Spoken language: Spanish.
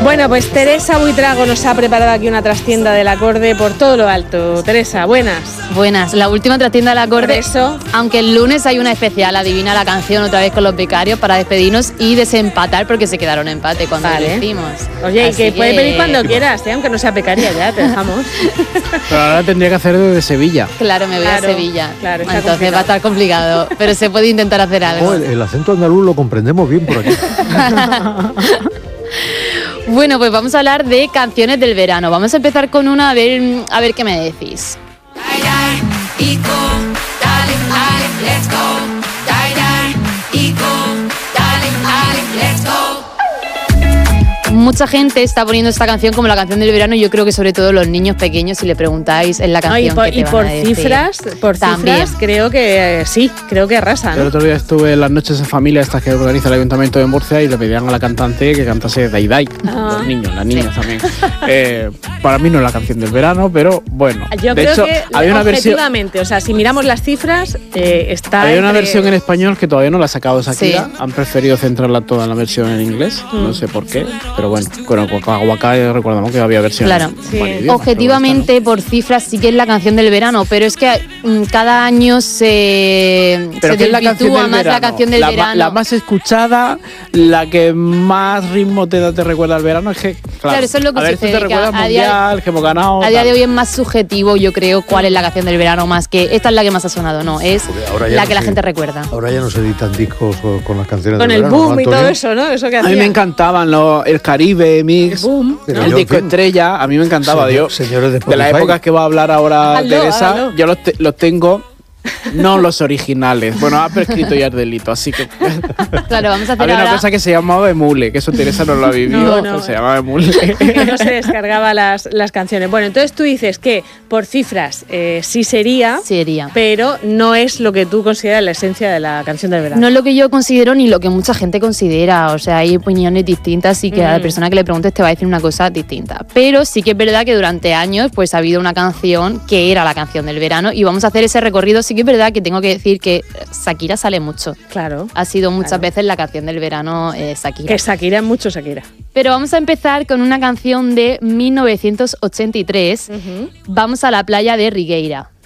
Bueno, pues Teresa Buitrago nos ha preparado aquí una trastienda del acorde por todo lo alto. Teresa, buenas. Buenas, la última trastienda del acorde. Por eso, aunque el lunes hay una especial, adivina la canción otra vez con los becarios para despedirnos y desempatar porque se quedaron empate cuando lo hicimos. Oye, y que puedes pedir cuando quieras, aunque no sea becaria ya, te dejamos. Pero ahora tendría que hacer desde Sevilla. Claro, me voy a Sevilla. Claro, entonces complicado. va a estar complicado, pero se puede intentar hacer algo. El acento andaluz lo comprendemos bien por aquí. Bueno, pues vamos a hablar de canciones del verano. Vamos a empezar con una, a ver qué me decís. Mucha gente está poniendo esta canción como la canción del verano y yo creo que sobre todo los niños pequeños, si le preguntáis, es la canción que te van a decir. Por cifras, creo que sí, creo que arrasan. El otro día estuve en las noches en familia, estas que organiza el Ayuntamiento de Murcia, y le pedían a la cantante que cantase Dai Dai. Los niños, las niñas también. Para mí no es la canción del verano, pero bueno. Yo de creo hecho, que había una objetivamente, o sea, si miramos las cifras, está había una versión en español que todavía no la ha sacado Shakira. Sí. Han preferido centrarla toda en la versión en inglés. No sé por qué, pero bueno, con Waka recordamos que había versión Claro. en varios idiomas, Objetivamente, pero por cifras, sí que es la canción del verano, pero es que cada año se desvirtúa más la canción del verano. La más escuchada, la que más ritmo te recuerda al verano, es que, Claro, eso es lo que a ver, sucede, esto te recuerda al que a mundial, que hemos ganado. A día tal. de hoy es más subjetivo, yo creo, cuál es la canción del verano, más que esta es la que más ha sonado, no, es la que la gente recuerda. Ahora ya no se editan discos con las canciones con del el verano, boom ¿no, y todo Antonio? eso, ¿no? Eso que A mí hacían. me encantaban el Caribe Mix, Pero el yo, disco ¿quién? Estrella, a mí me encantaba, Señor- Dios. señores de De las Spotify. épocas que va a hablar ahora Hazlo, Teresa, hazlo. yo los tengo, no los originales. Bueno, ha prescrito ya el delito, así que... Claro, vamos a hacer Había una ahora... cosa que se llamaba Emule, que eso Teresa no lo ha vivido, No. se llamaba Emule. Que no se descargaba las canciones. Bueno, entonces tú dices que por cifras sí sería, pero no es lo que tú consideras la esencia de la canción del verano. No es lo que yo considero ni lo que mucha gente considera, o sea, hay opiniones distintas y que a la persona que le preguntes te va a decir una cosa distinta. Pero sí que es verdad que durante años pues ha habido una canción que era la canción del verano y vamos a hacer ese recorrido. Sí que es verdad que tengo que decir que Shakira sale mucho. Claro. Ha sido muchas veces la canción del verano Shakira. Que Shakira es mucho Shakira. Pero vamos a empezar con una canción de 1983. Vamos a la playa de Rigueira.